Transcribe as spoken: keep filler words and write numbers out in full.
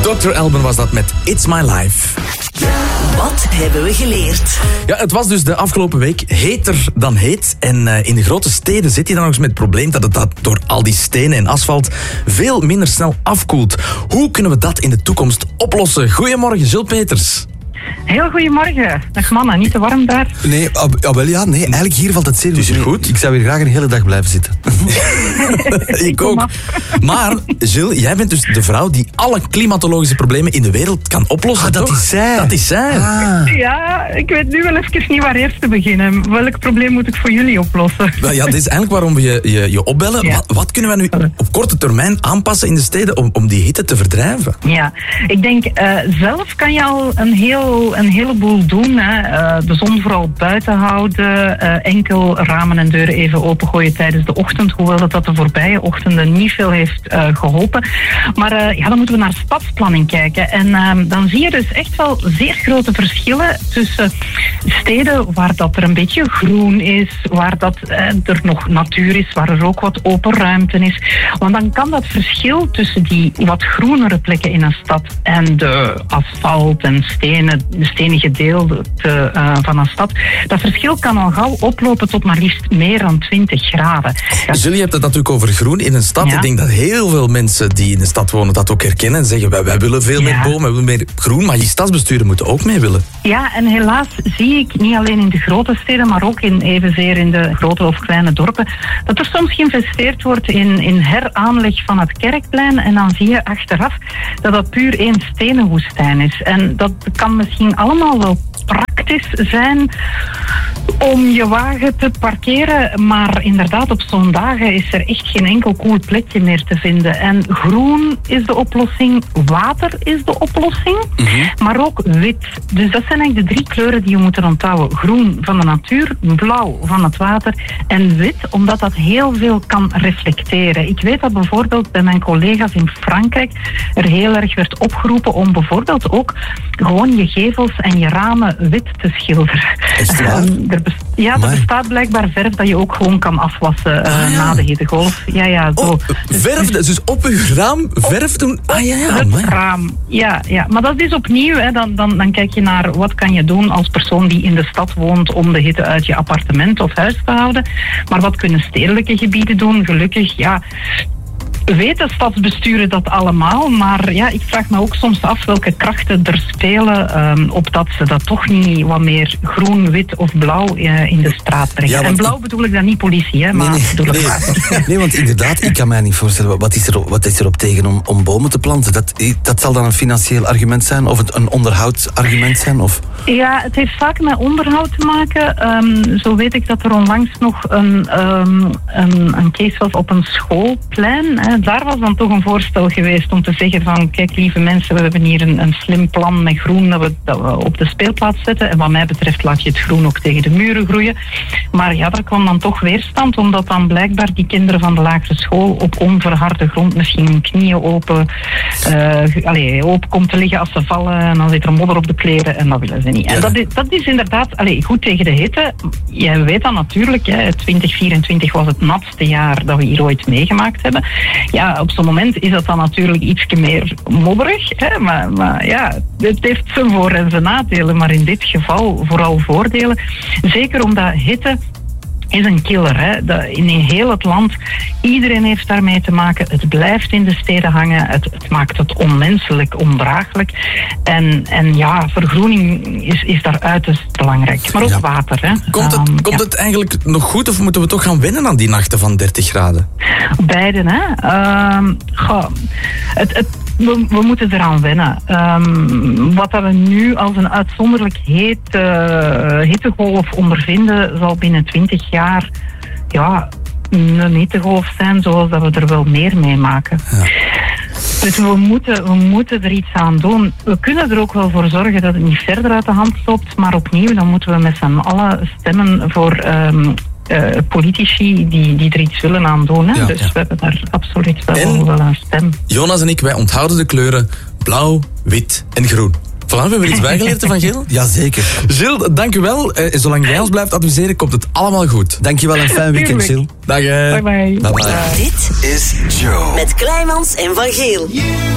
dokter Alban was dat met It's My Life. Wat hebben we geleerd? Ja, het was dus de afgelopen week heter dan heet. En uh, in de grote steden zit je dan nog eens met het probleem dat het dat door al die stenen en asfalt veel minder snel afkoelt. Hoe kunnen we dat in de toekomst oplossen? Goedemorgen, Jules Peters. Heel goedemorgen. Dag mannen, niet te warm daar? Nee, ah, ah, wel ja, nee, eigenlijk hier valt het zeer Het is goed. goed. Ik zou hier graag een hele dag blijven zitten. Ik ook. Maar, Gilles, jij bent dus de vrouw die alle klimatologische problemen in de wereld kan oplossen. Ah, dat toch? is zij. Dat is zij. Ah. Ja, ik weet nu wel even niet waar eerst te beginnen. Welk probleem moet ik voor jullie oplossen? Wel, ja, dit is eigenlijk waarom we je, je, je opbellen. Ja. Wat, wat kunnen we nu op korte termijn aanpassen in de steden om, om die hitte te verdrijven? Ja, ik denk uh, zelf kan je al een, heel, een heleboel doen. Hè. Uh, de zon vooral buiten houden. Uh, enkel ramen en deuren even opengooien tijdens de ochtend. Hoewel dat, dat de voorbije ochtenden niet veel heeft uh, geholpen. Maar uh, ja, dan moeten we naar stadsplanning kijken. En uh, dan zie je dus echt wel zeer grote verschillen tussen steden waar dat er een beetje groen is, waar dat uh, er nog natuur is, waar er ook wat open ruimte is. Want dan kan dat verschil tussen die wat groenere plekken in een stad en de asfalt en stenen, de stenen gedeelte uh, van een stad, dat verschil kan al gauw oplopen tot maar liefst meer dan twintig graden. Ja. Jullie hebben het natuurlijk over groen in een stad. Ja. Ik denk dat heel veel mensen die in de stad wonen dat ook herkennen en zeggen wij, wij willen veel Ja. meer bomen, wij willen meer groen, maar die stadsbesturen moeten ook mee willen. Ja, en helaas zie ik niet alleen in de grote steden, maar ook in evenzeer in de grote of kleine dorpen, dat er soms geïnvesteerd wordt in, in heraanleg van het Kerkplein en dan zie je achteraf dat dat puur één stenen woestijn is. En dat kan misschien allemaal wel praktisch zijn om je wagen te parkeren, maar inderdaad op zo'n dagen is er echt geen enkel cool plekje meer te vinden. En groen is de oplossing, water is de oplossing, mm-hmm. maar ook wit. Dus dat zijn eigenlijk de drie kleuren die je moet onthouden. Groen van de natuur, blauw van het water en wit, omdat dat heel veel kan reflecteren. Ik weet dat bijvoorbeeld bij mijn collega's in Frankrijk er heel erg werd opgeroepen om bijvoorbeeld ook gewoon je gevels en je ramen wit te schilderen. Is het waar? Um, er best- ja, er Amai. bestaat blijkbaar verf dat je ook gewoon kan afwassen uh, Ah, ja. na de hittegolf. Ja, ja, zo. Oh, verf, dus op uw raam verf doen? Ah ja, ja. Het amai. raam, ja, ja. Maar dat is opnieuw, hè. Dan, dan, dan kijk je naar wat kan je doen als persoon die in de stad woont om de hitte uit je appartement of huis te houden. Maar wat kunnen stedelijke gebieden doen? Gelukkig, ja, weten stadsbesturen dat allemaal, maar ja, ik vraag me ook soms af welke krachten er spelen um, op dat ze dat toch niet wat meer groen, wit of blauw uh, in de straat brengen. Ja, want en blauw bedoel ik dan niet politie, hè, maar Nee, nee, bedoel ik nee. water. Nee, want inderdaad, ik kan mij niet voorstellen, wat is er, wat is er op tegen om, om bomen te planten? Dat, dat zal dan een financieel argument zijn, of het een onderhoudsargument zijn? Of? Ja, het heeft vaak met onderhoud te maken. Um, zo weet ik dat er onlangs nog een, um, een, een case was op een schoolplein. Hè. Daar was dan toch een voorstel geweest om te zeggen van kijk lieve mensen, we hebben hier een, een slim plan met groen dat we, dat we op de speelplaats zetten. En wat mij betreft laat je het groen ook tegen de muren groeien. Maar ja, daar kwam dan toch weerstand, omdat dan blijkbaar die kinderen van de lagere school op onverharde grond misschien hun knieën open, uh, allez, open komt te liggen als ze vallen. En dan zit er modder op de kleren en dat willen ze niet. En dat is, dat is inderdaad allez, goed tegen de hitte. Jij weet dat natuurlijk, hè, twintig vierentwintig was het natste jaar dat we hier ooit meegemaakt hebben. Ja, op zo'n moment is dat dan natuurlijk iets meer modderig. Hè, maar, maar ja, het heeft zijn voor- en zijn nadelen. Maar in dit geval vooral voordelen. Zeker omdat hitte is een killer. Hè. Dat in heel het land, iedereen heeft daarmee te maken. Het blijft in de steden hangen. Het, het maakt het onmenselijk, ondraaglijk. En, en ja, vergroening is, is daar uiterst belangrijk. Maar ook Ja. water. Hè. Komt, het, Um, komt ja. het eigenlijk nog goed of moeten we toch gaan wennen aan die nachten van dertig graden? Beiden, hè. Um, goh, het, het, we, we moeten eraan wennen. Um, wat dat we nu als een uitzonderlijk heet, uh, hittegolf ondervinden, zal binnen twintig jaar ja, een hittegolf zijn zoals dat we er wel meer meemaken. Ja. Dus we moeten, we moeten er iets aan doen. We kunnen er ook wel voor zorgen dat het niet verder uit de hand loopt, maar opnieuw, dan moeten we met z'n allen stemmen voor um, uh, politici die, die er iets willen aan doen. Hè? Ja, dus ja. we hebben daar absoluut wel, En? wel een stem. Jonas en ik, wij onthouden de kleuren blauw, wit en groen. Voilà, we hebben er iets bijgeleerd van Gilles. Jazeker. Gilles, dank u wel. Eh, zolang jij ons blijft adviseren, komt het allemaal goed. Dankjewel en fijn weekend, Gilles. Dag. eh. Bye bye. Bye bye. Dit is Joe. met Kleimans en Van Geel.